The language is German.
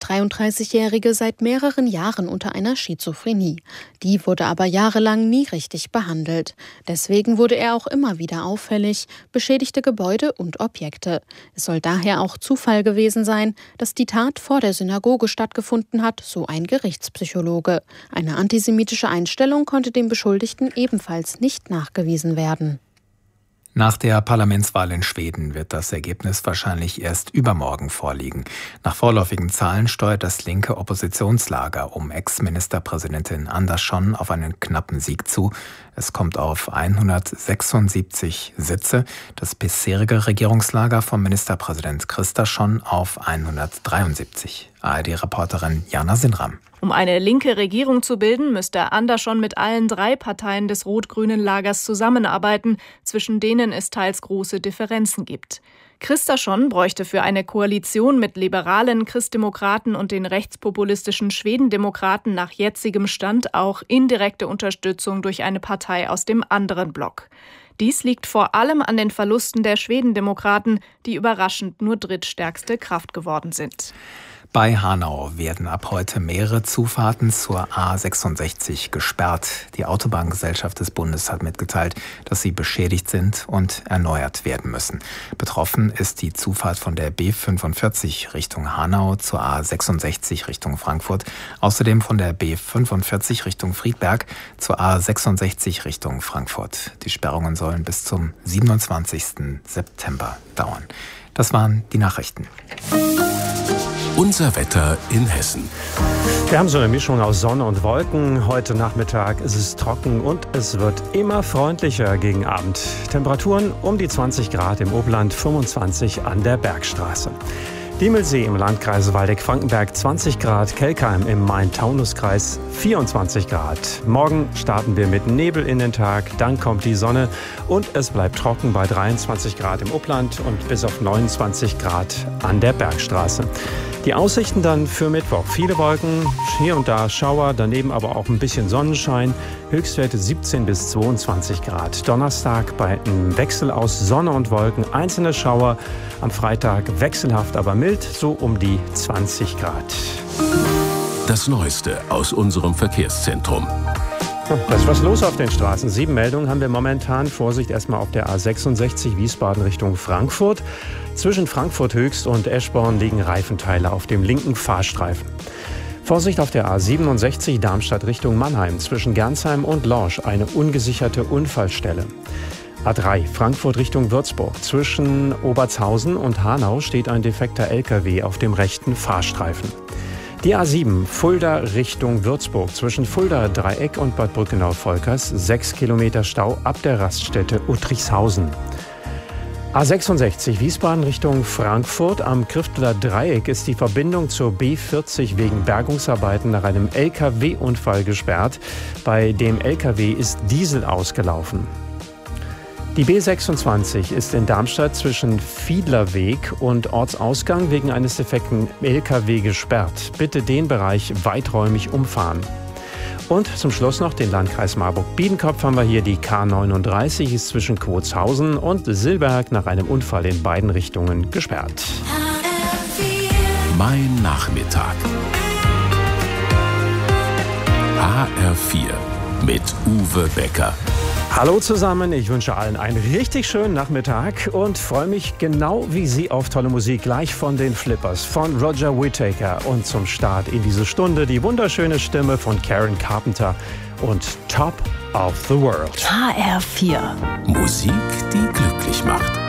33-Jährige seit mehreren Jahren unter einer Schizophrenie. Die wurde aber jahrelang nie richtig behandelt. Deswegen wurde er auch immer wieder auffällig, beschädigte Gebäude und Objekte. Es soll daher auch Zufall gewesen sein, dass die Tat vor der Synagoge stattgefunden hat, so ein Gerichtspsychologe. Eine antisemitische Einstellung konnte dem Beschuldigten ebenfalls nicht nachgewiesen werden. Nach der Parlamentswahl in Schweden wird das Ergebnis wahrscheinlich erst übermorgen vorliegen. Nach vorläufigen Zahlen steuert das linke Oppositionslager um Ex-Ministerpräsidentin Andersson auf einen knappen Sieg zu. Es kommt auf 176 Sitze. Das bisherige Regierungslager vom Ministerpräsident Kristersson auf 173. ARD-Reporterin Jana Sinram. Um eine linke Regierung zu bilden, müsste Andersson mit allen 3 Parteien des rot-grünen Lagers zusammenarbeiten, zwischen denen es teils große Differenzen gibt. Kristersson bräuchte für eine Koalition mit liberalen Christdemokraten und den rechtspopulistischen Schwedendemokraten nach jetzigem Stand auch indirekte Unterstützung durch eine Partei aus dem anderen Block. Dies liegt vor allem an den Verlusten der Schwedendemokraten, die überraschend nur drittstärkste Kraft geworden sind. Bei Hanau werden ab heute mehrere Zufahrten zur A66 gesperrt. Die Autobahngesellschaft des Bundes hat mitgeteilt, dass sie beschädigt sind und erneuert werden müssen. Betroffen ist die Zufahrt von der B45 Richtung Hanau zur A66 Richtung Frankfurt, außerdem von der B45 Richtung Friedberg zur A66 Richtung Frankfurt. Die Sperrungen sollen bis zum 27. September dauern. Das waren die Nachrichten. Unser Wetter in Hessen. Wir haben so eine Mischung aus Sonne und Wolken. Heute Nachmittag ist es trocken und es wird immer freundlicher gegen Abend. Temperaturen um die 20 Grad im Oberland, 25 an der Bergstraße. Diemelsee im Landkreis Waldeck-Frankenberg 20 Grad, Kelkheim im Main-Taunus-Kreis 24 Grad. Morgen starten wir mit Nebel in den Tag, dann kommt die Sonne und es bleibt trocken bei 23 Grad im Upland und bis auf 29 Grad an der Bergstraße. Die Aussichten dann für Mittwoch. Viele Wolken, hier und da Schauer, daneben aber auch ein bisschen Sonnenschein. Höchstwerte 17 bis 22 Grad. Donnerstag bei einem Wechsel aus Sonne und Wolken, einzelne Schauer. Am Freitag wechselhaft, aber mild, so um die 20 Grad. Das Neueste aus unserem Verkehrszentrum. Da ist was los auf den Straßen. 7 Meldungen haben wir momentan. Vorsicht erstmal auf der A66 Wiesbaden Richtung Frankfurt. Zwischen Frankfurt Höchst und Eschborn liegen Reifenteile auf dem linken Fahrstreifen. Vorsicht auf der A67 Darmstadt Richtung Mannheim. Zwischen Gernsheim und Lorsch eine ungesicherte Unfallstelle. A3 Frankfurt Richtung Würzburg. Zwischen Obertshausen und Hanau steht ein defekter LKW auf dem rechten Fahrstreifen. Die A7 Fulda Richtung Würzburg. Zwischen Fulda Dreieck und Bad Brückenau-Volkers 6 Kilometer Stau ab der Raststätte Uttrichshausen. A66 Wiesbaden Richtung Frankfurt. Am Krifteler Dreieck ist die Verbindung zur B40 wegen Bergungsarbeiten nach einem LKW-Unfall gesperrt. Bei dem LKW ist Diesel ausgelaufen. Die B26 ist in Darmstadt zwischen Fiedlerweg und Ortsausgang wegen eines defekten LKW gesperrt. Bitte den Bereich weiträumig umfahren. Und zum Schluss noch den Landkreis Marburg-Biedenkopf haben wir hier. Die K39 ist zwischen Quotshausen und Silberg nach einem Unfall in beiden Richtungen gesperrt. Mein Nachmittag. HR4 mit Uwe Becker. Hallo zusammen, ich wünsche allen einen richtig schönen Nachmittag und freue mich genau wie Sie auf tolle Musik gleich von den Flippers, von Roger Whittaker und zum Start in diese Stunde die wunderschöne Stimme von Karen Carpenter und Top of the World. HR4. Musik, die glücklich macht.